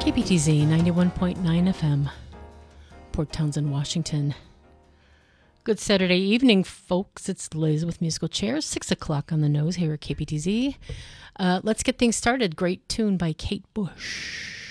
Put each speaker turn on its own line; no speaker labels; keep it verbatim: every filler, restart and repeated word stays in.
K P T Z ninety-one point nine F M, Port Townsend, Washington. Good Saturday evening, folks. It's Liz with Musical Chairs. Six o'clock on the nose here at K P T Z. Uh, let's get things started. Great tune by Kate Bush.